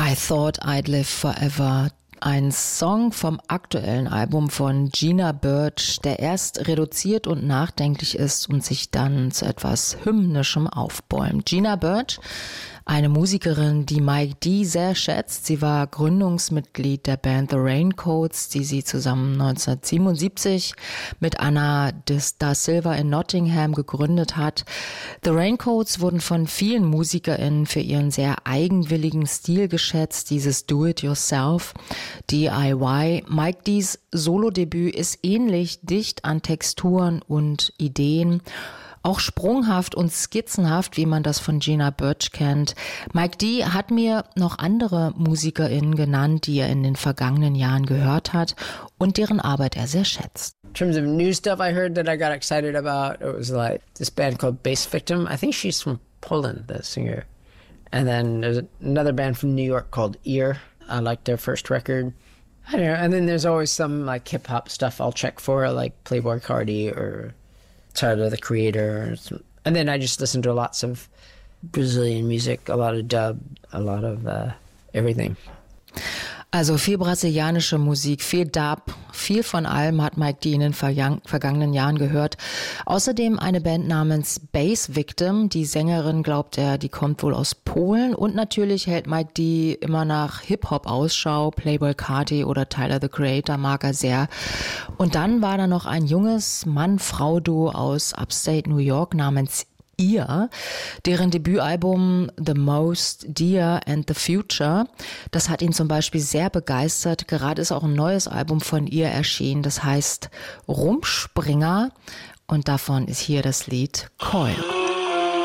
I Thought I'd Live Forever. Ein Song vom aktuellen Album von Gina Birch, der erst reduziert und nachdenklich ist und sich dann zu etwas Hymnischem aufbäumt. Gina Birch, eine Musikerin, die Mike D. sehr schätzt. Sie war Gründungsmitglied der Band The Raincoats, die sie zusammen 1977 mit Anna da Silva in Nottingham gegründet hat. The Raincoats wurden von vielen MusikerInnen für ihren sehr eigenwilligen Stil geschätzt, dieses Do-it-yourself, DIY. Mike D's Solodebüt ist ähnlich dicht an Texturen und Ideen, auch sprunghaft und skizzenhaft, wie man das von Gina Birch kennt. Mike D. hat mir noch andere MusikerInnen genannt, die er in den vergangenen Jahren gehört hat und deren Arbeit er sehr schätzt. In terms of new stuff I heard that I got excited about, it was like this band called Bass Victim. I think she's from Poland, the singer. And then there's another band from New York called Ear. I liked their first record. I don't know. And then there's always some like hip hop stuff I'll check for, like Playboi Carti or Tyler, the Creator. And then I just listen to lots of Brazilian music, a lot of dub, a lot of everything. Also viel brasilianische Musik, viel Dub, viel von allem hat Mike D. in den vergangenen Jahren gehört. Außerdem eine Band namens Bass Victim. Die Sängerin, glaubt er, die kommt wohl aus Polen. Und natürlich hält Mike D. immer nach Hip-Hop Ausschau. Playboi Carti oder Tyler, the Creator mag er sehr. Und dann war da noch ein junges Mann-Frau-Duo aus Upstate New York namens ihr, deren Debütalbum The Most Dear and the Future, das hat ihn zum Beispiel sehr begeistert. Gerade ist auch ein neues Album von ihr erschienen, das heißt Rumspringer und davon ist hier das Lied Coil.